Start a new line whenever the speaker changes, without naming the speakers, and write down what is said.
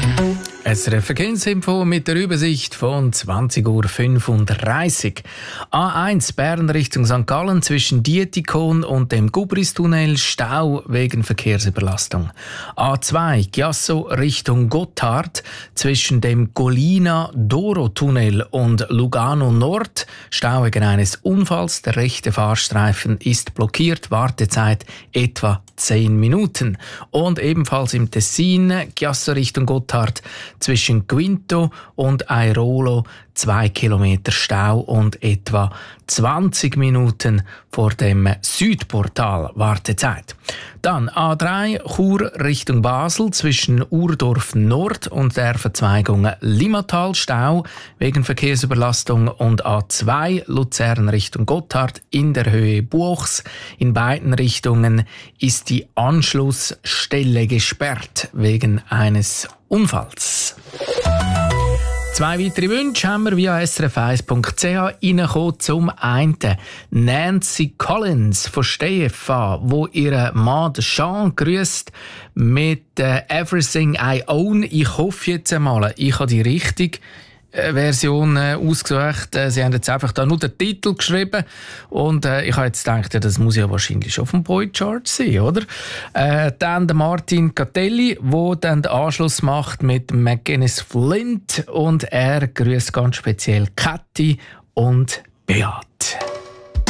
SRF Verkehrsinfo mit der Übersicht von 20:35 Uhr. A1 Bern Richtung St. Gallen zwischen Dietikon und dem Gubristunnel Stau wegen Verkehrsüberlastung. A2 Chiasso Richtung Gotthard zwischen dem Golina-Doro-Tunnel und Lugano Nord Stau wegen eines Unfalls. Der rechte Fahrstreifen ist blockiert. Wartezeit etwa 10 Minuten. Und ebenfalls im Tessin Chiasso Richtung Gotthard zwischen Quinto und Airolo 2 Kilometer Stau und etwa 20 Minuten vor dem Südportal Wartezeit. Dann A3 Chur Richtung Basel zwischen Urdorf Nord und der Verzweigung Limmatal Stau wegen Verkehrsüberlastung und A2 Luzern Richtung Gotthard in der Höhe Buchs. In beiden Richtungen ist die Anschlussstelle gesperrt wegen eines Unfalls. 2 weitere Wünsche haben wir via srf1.ch reingekommen. Zum einen Nancy Collins von StFA, wo ihren Mann Sean grüßt mit «Everything I Own». Ich hoffe jetzt einmal, ich habe die richtige Version ausgesucht. Sie haben jetzt einfach da nur den Titel geschrieben und ich habe jetzt gedacht, das muss ja wahrscheinlich schon vom Boy-Chart sein, oder? Dann der Martin Catelli, der dann den Anschluss macht mit McGuinness Flint und er grüßt ganz speziell Kathi und Beat.